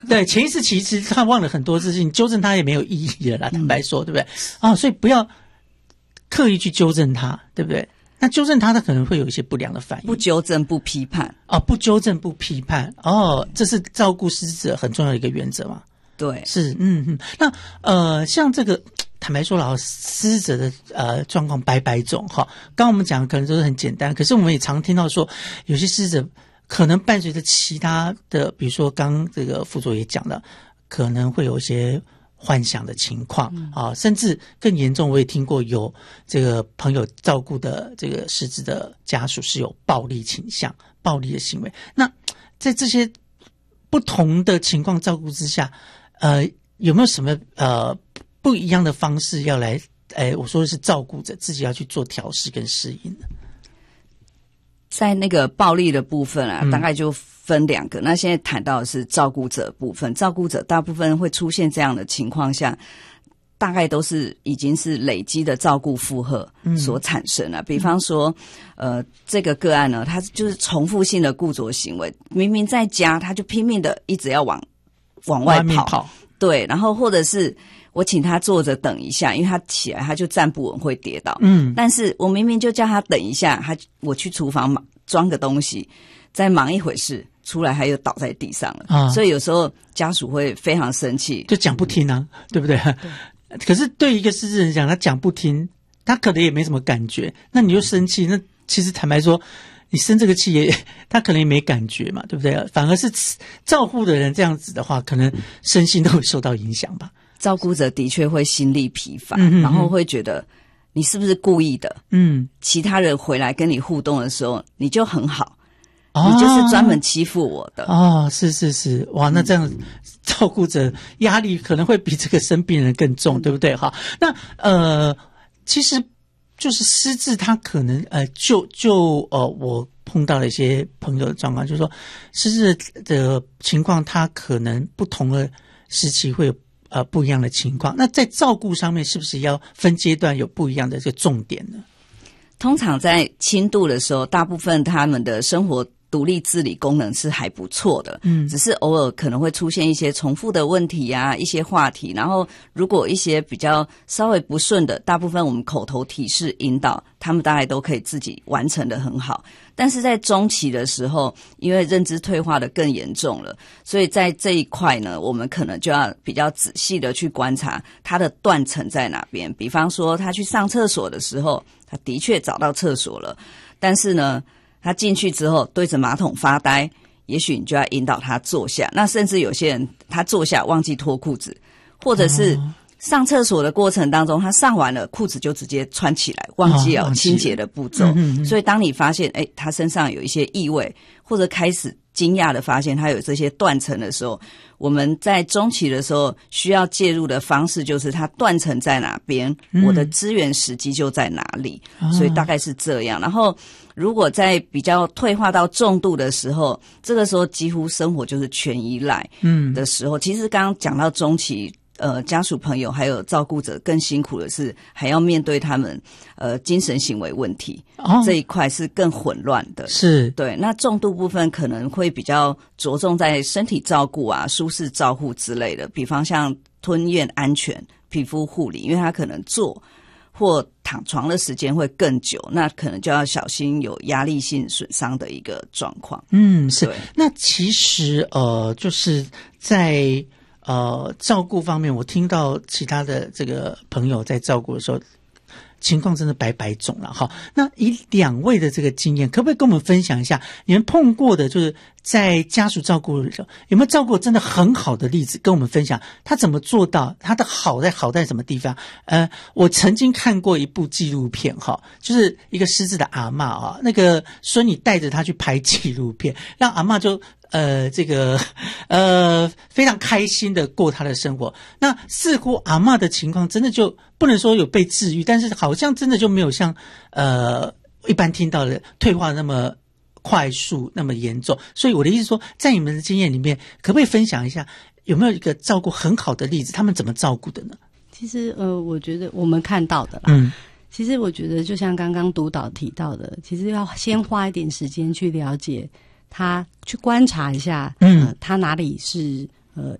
对，潜意识其实他忘了很多事情，纠正他也没有意义了啦，坦白说，对不对？所以不要刻意去纠正他，对不对？那纠正他可能会有一些不良的反应。 不纠正不批判。 不纠正不批判。这是照顾失智者很重要的一个原则嘛。 对， 是，那像这个坦白说了，失智者的状况百百种哈。刚刚我们讲的可能都是很简单，可是我们也常听到说，有些失智者可能伴随着其他的，比如说刚这个副座也讲了，可能会有一些幻想的情况甚至更严重，我也听过有这个朋友照顾的这个失智的家属是有暴力倾向、暴力的行为。那在这些不同的情况照顾之下，有没有什么不一样的方式要来我说的是照顾者自己要去做调试跟适应呢？ 在那个暴力的部分大概就分两个。那现在谈到的是照顾者部分，照顾者大部分会出现这样的情况下，大概都是已经是累积的照顾负荷所产生了。比方说这个个案呢，他就是重复性的固着行为，明明在家他就拼命的一直要往外跑，对，然后或者是我请他坐着等一下，因为他起来他就站不稳会跌倒，但是我明明就叫他等一下，我去厨房装个东西，再忙一会事，出来他又倒在地上了，所以有时候家属会非常生气， 就讲不听对不对？可是对一个失智人讲，他讲不听，他可能也没什么感觉，那你就生气，那其实坦白说，你生这个气他可能也没感觉嘛，对不对？反而是照顾的人这样子的话，可能身心都会受到影响吧。 照顾者的确会心力疲乏，然后会觉得你是不是故意的？其他人回来跟你互动的时候，你就很好，你就是专门欺负我的。 是，哇，那这样照顾者压力可能会比这个生病人更重，对不对？哈，那其实就是失智，他可能我碰到了一些朋友的状况，就是说失智的情况，他可能不同的时期会有不一样的情况。那在照顾上面，是不是要分阶段有不一样的这个重点呢？ 通常在轻度的时候，大部分他们的生活独立自理功能是还不错的，只是偶尔可能会出现一些重复的问题一些话题，然后如果一些比较稍微不顺的，大部分我们口头提示引导，他们大概都可以自己完成得很好。但是在中期的时候，因为认知退化的更严重了，所以在这一块呢，我们可能就要比较仔细的去观察他的断层在哪边。比方说他去上厕所的时候，他的确找到厕所了，但是呢他进去之后对着马桶发呆，也许你就要引导他坐下。那甚至有些人他坐下忘记脱裤子，或者是上厕所的过程当中，他上完了裤子就直接穿起来，忘记了清洁的步骤。所以当你发现他身上有一些异味，或者开始惊讶的发现他有这些断层的时候，我们在中期的时候需要介入的方式就是他断层在哪边，我的资源时机就在哪里。所以大概是这样。然后如果在比较退化到重度的时候，这个时候几乎生活就是全依赖的时候，其实刚刚讲到中期家属朋友还有照顾者更辛苦的是还要面对他们精神行为问题，这一块是更混乱的。 是，对。 那重度部分可能会比较着重在身体照顾舒适照护之类的，比方像吞咽安全、皮肤护理，因为他可能坐或躺床的时间会更久，那可能就要小心有压力性损伤的一个状况。 是。那其实就是在照顾方面，我听到其他的这个朋友在照顾的时候，情况真的百百种了哈。那以两位的这个经验，可不可以跟我们分享一下，你们碰过的就是在家属照顾的时候，有没有照顾真的很好的例子跟我们分享？他怎么做到？他的好在什么地方？我曾经看过一部纪录片哈，就是一个失智的阿嬷那个孙女带着他去拍纪录片，让阿嬷就非常开心的过他的生活。那似乎阿嬷的情况真的就不能说有被治愈，但是好像真的就没有像一般听到的退化那么快速那么严重。所以我的意思说，在你们的经验里面，可不可以分享一下有没有一个照顾很好的例子，他们怎么照顾的呢？ 其实我觉得我们看到的啦，其实我觉得就像刚刚督导提到的，其实要先花一点时间去了解他，去观察一下他哪里是